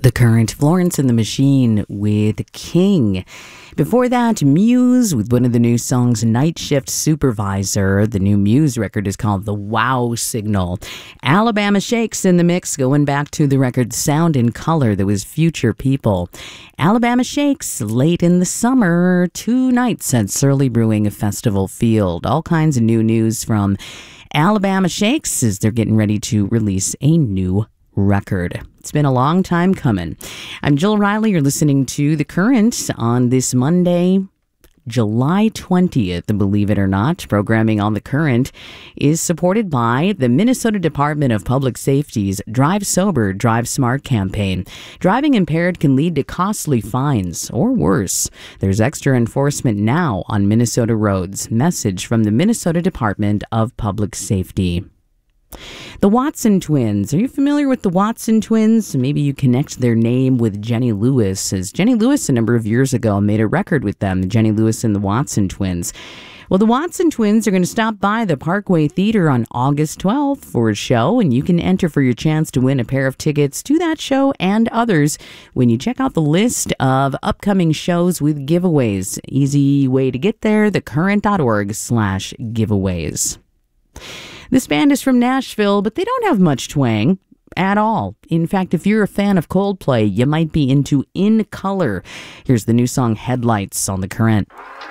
The Current, Florence and the Machine with King. Before that, Muse with one of the new songs, Night Shift Supervisor. The new Muse record is called The Wow Signal. Alabama Shakes in the mix, going back to the record Sound and Color that was Future People. Alabama Shakes late in the summer, 2 nights at Surly Brewing Festival Field. All kinds of new news from Alabama Shakes as they're getting ready to release a new record. It's been a long time coming. I'm Jill Riley. You're listening to The Current on this Monday, July 20th. Believe it or not, programming on The Current is supported by the Minnesota Department of Public Safety's Drive Sober, Drive Smart campaign. Driving impaired can lead to costly fines, or worse. There's extra enforcement now on Minnesota roads. Message from the Minnesota Department of Public Safety. The Watson twins. Are you familiar with the Watson twins? Maybe you connect their name with Jenny Lewis, as Jenny Lewis a number of years ago made a record with them, Jenny Lewis and the Watson twins. Well, the Watson twins are going to stop by the Parkway Theater on August 12th for a show, and you can enter for your chance to win a pair of tickets to that show and others when you check out the list of upcoming shows with giveaways. Easy way to get there, thecurrent.org/giveaways. This band is from Nashville, but they don't have much twang at all. In fact, if you're a fan of Coldplay, you might be into In Color. Here's the new song Headlights on The Current.